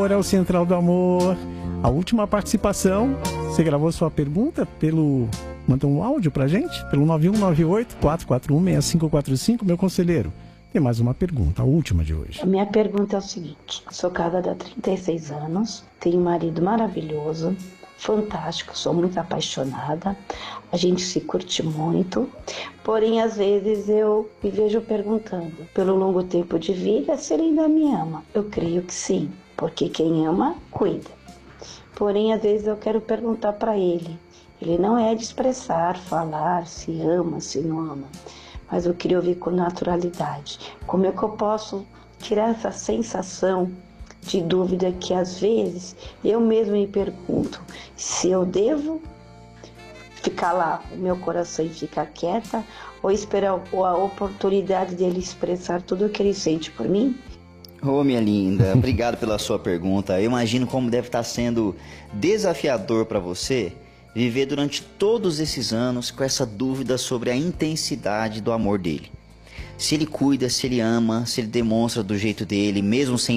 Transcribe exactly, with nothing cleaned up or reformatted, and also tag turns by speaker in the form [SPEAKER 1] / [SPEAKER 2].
[SPEAKER 1] Amor é o Central do Amor. A última participação, você gravou sua pergunta pelo... Mandou um áudio pra gente? Pelo nove um nove oito, quatro quatro um, seis cinco quatro cinco, meu conselheiro. Tem mais uma pergunta, a última de hoje.
[SPEAKER 2] A minha pergunta é o seguinte. Sou casada há trinta e seis anos, tenho um marido maravilhoso, fantástico, sou muito apaixonada, a gente se curte muito, porém às vezes eu me vejo perguntando, pelo longo tempo de vida, se ele ainda me ama. Eu creio que sim, porque quem ama, cuida. Porém às vezes eu quero perguntar para ele, ele não é de expressar, falar, se ama, se não ama, mas eu queria ouvir com naturalidade. Como é que eu posso tirar essa sensação de dúvida que às vezes eu mesmo me pergunto se eu devo ficar lá, o meu coração e ficar quieta, ou esperar a oportunidade dele expressar tudo o que ele sente por mim?
[SPEAKER 3] Ô, minha linda, obrigado pela sua pergunta. Eu imagino como deve estar sendo desafiador para você viver durante todos esses anos com essa dúvida sobre a intensidade do amor dele. Se ele cuida, se ele ama, se ele demonstra do jeito dele, mesmo sem